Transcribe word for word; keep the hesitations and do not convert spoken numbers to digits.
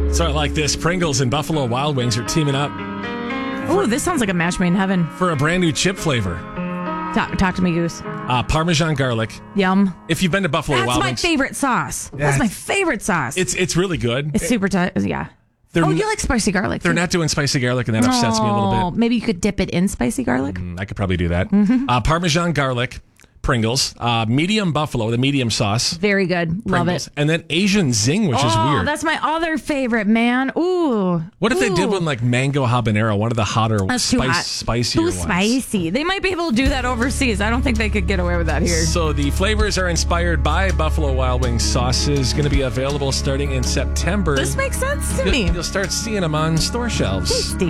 So I like this. Pringles and Buffalo Wild Wings are teaming up Oh, this sounds like a match made in heaven. for a brand new chip flavor. Talk, talk to me, Goose. Uh, Parmesan garlic. Yum. If you've been to Buffalo That's Wild my Wings, favorite sauce. That's That's- my favorite sauce. it's it's really good. It's super tight. Yeah. They're Oh, n- you like spicy garlic? They're too. not doing spicy garlic, and that upsets me a little Oh, bit. maybe you could dip it in spicy garlic. I could probably do that. Mm-hmm. Uh, Parmesan garlic, Pringles, uh, medium buffalo, the medium sauce, Very good. Love Pringles, it. and then Asian zing, which is Oh, weird. that's my other favorite, man. Ooh. What if they did Ooh. one like mango habanero, one of the hotter, That's too spice, hot. spicier Too ones? spicy. They might be able to do that overseas. I don't think they could get away with that here. So the flavors are inspired by Buffalo Wild Wings sauces. Going to be available starting in September. This makes sense to You'll, me. you'll start seeing them on store shelves. Tasty.